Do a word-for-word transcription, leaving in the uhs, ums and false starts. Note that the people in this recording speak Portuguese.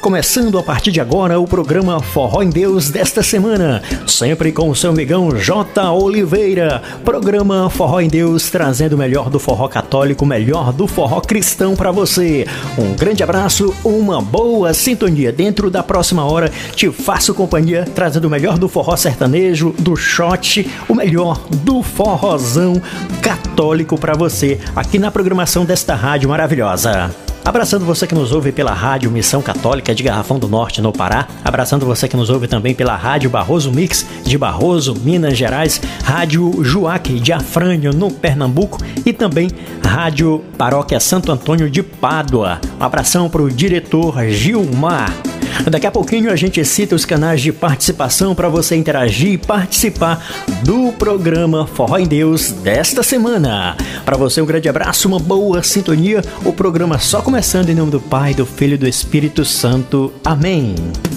começando a partir de agora o programa Forró em Deus desta semana, sempre com o seu amigão J. Oliveira. Programa Forró em Deus, trazendo o melhor do forró católico, o melhor do forró cristão para você. Um grande abraço, uma boa sintonia. Dentro da próxima hora te faço companhia, trazendo o melhor do forró sertanejo, do shot, o melhor do forrozão católico para você, aqui na programação desta rádio maravilhosa. Abraçando você que nos ouve pela Rádio Missão Católica de Garrafão do Norte, no Pará. Abraçando você que nos ouve também pela Rádio Barroso Mix de Barroso, Minas Gerais. Rádio Juaque de Afrânio, no Pernambuco. E também Rádio Paróquia Santo Antônio de Pádua. Um abração para o diretor Gilmar. Daqui a pouquinho a gente cita os canais de participação para você interagir e participar do programa Forró em Deus desta semana. Para você um grande abraço, uma boa sintonia. O programa só começando em nome do Pai, do Filho e do Espírito Santo. Amém.